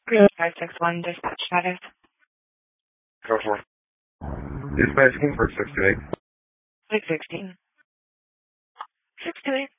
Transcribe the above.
Green 561, dispatch status. Go for it. Dispatch confirm 628. 616. 628.